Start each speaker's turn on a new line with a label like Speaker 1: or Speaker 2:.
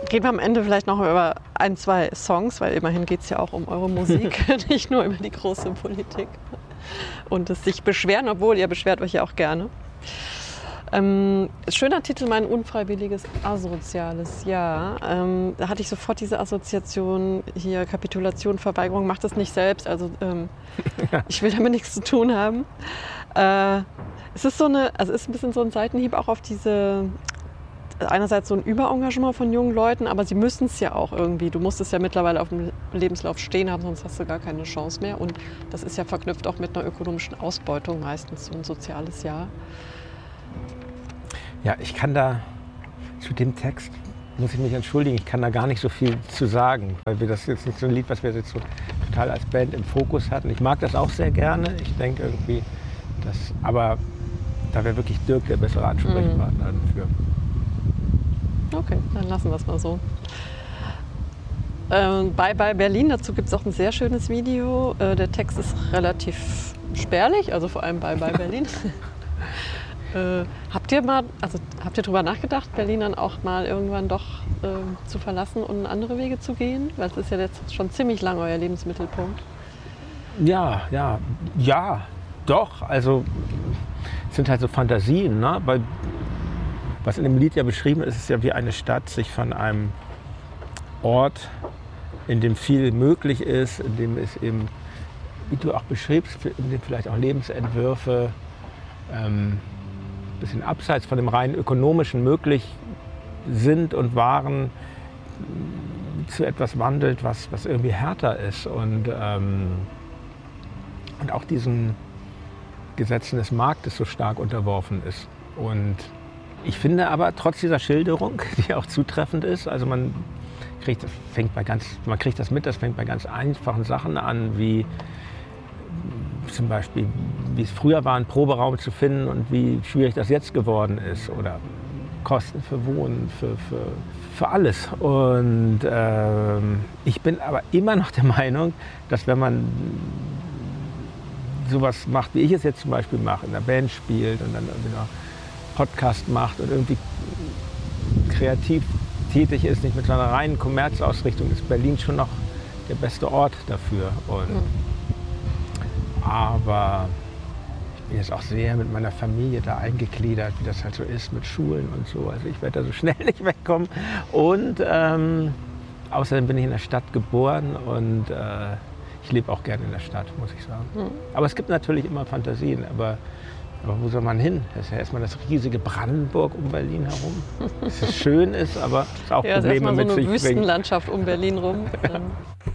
Speaker 1: Reden wir am Ende vielleicht noch über ein, zwei Songs, weil immerhin geht es ja auch um eure Musik, nicht nur über die große Politik. Und das sich beschweren, obwohl ihr beschwert euch ja auch gerne. Schöner Titel, mein unfreiwilliges asoziales Jahr. Da hatte ich sofort diese Assoziation hier, Kapitulation, Verweigerung, macht das nicht selbst. Also ich will damit nichts zu tun haben. Es ist ist ein bisschen so ein Seitenhieb auch auf diese, einerseits so ein Überengagement von jungen Leuten, aber sie müssen es ja auch irgendwie. Du musst es ja mittlerweile auf dem Lebenslauf stehen haben, sonst hast du gar keine Chance mehr. Und das ist ja verknüpft auch mit einer ökonomischen Ausbeutung, meistens so ein soziales Jahr.
Speaker 2: Ja, ich kann da zu dem Text, muss ich mich entschuldigen, ich kann da gar nicht so viel zu sagen, weil wir das jetzt nicht so ein Lied, was wir jetzt so total als Band im Fokus hatten. Ich mag das auch sehr gerne. Ich denke irgendwie, aber da wäre wirklich Dirk der bessere Ansprechpartner dafür.
Speaker 1: Okay, dann lassen wir es mal so. Bye Bye Berlin, dazu gibt es auch ein sehr schönes Video. Der Text ist relativ spärlich, also vor allem Bye Bye Berlin. Habt ihr drüber nachgedacht, Berlin dann auch mal irgendwann doch zu verlassen und andere Wege zu gehen? Weil es ist ja jetzt schon ziemlich lang euer Lebensmittelpunkt.
Speaker 2: Ja, doch. Also es sind halt so Fantasien, ne? Weil was in dem Lied ja beschrieben ist, ist ja wie eine Stadt sich von einem Ort, in dem viel möglich ist, in dem es eben, wie du auch beschriebst, in dem vielleicht auch Lebensentwürfe ein bisschen abseits von dem rein ökonomischen möglich sind und waren, zu etwas wandelt, was irgendwie härter ist und auch diesen Gesetzen des Marktes so stark unterworfen ist. Und ich finde aber trotz dieser Schilderung, die auch zutreffend ist, also man kriegt das mit, das fängt bei ganz einfachen Sachen an, wie zum Beispiel, wie es früher war, einen Proberaum zu finden und wie schwierig das jetzt geworden ist. Oder Kosten für Wohnen, für alles. Und ich bin aber immer noch der Meinung, dass wenn man sowas macht, wie ich es jetzt zum Beispiel mache, in der Band spielt und dann irgendwie noch Podcast macht und irgendwie kreativ tätig ist, nicht mit so einer reinen Kommerzausrichtung, ist Berlin schon noch der beste Ort dafür. Aber ich bin jetzt auch sehr mit meiner Familie da eingegliedert, wie das halt so ist mit Schulen und so. Also ich werde da so schnell nicht wegkommen. Und außerdem bin ich in der Stadt geboren und ich lebe auch gerne in der Stadt, muss ich sagen. Aber es gibt natürlich immer Fantasien. Aber wo soll man hin? Das ist ja erstmal das riesige Brandenburg um Berlin herum. Dass es schön ist, aber es auch Probleme mit sich bringt.
Speaker 1: Ja, es ist erstmal so eine Wüstenlandschaft um Berlin rum.